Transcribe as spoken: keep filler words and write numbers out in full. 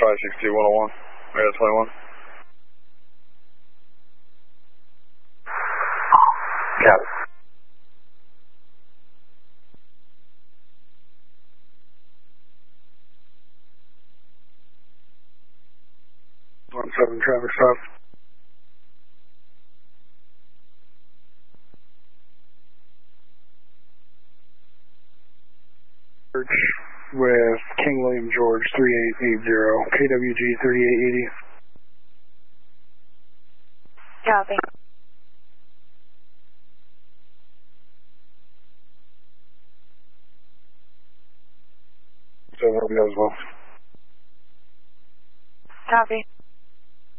five six two one oh one. I got twenty-one. Got it. one seven traffic stop. With King William George three eight eight zero, K W G thirty-eight eighty. Copy. seven as well. Copy.